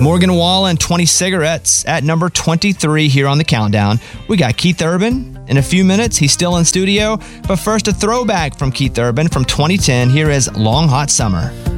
Morgan Wallen, 20 Cigarettes at number 23 here on the countdown. We got Keith Urban in a few minutes. He's still in studio. But first, a throwback from Keith Urban from 2010. Here is Long Hot Summer.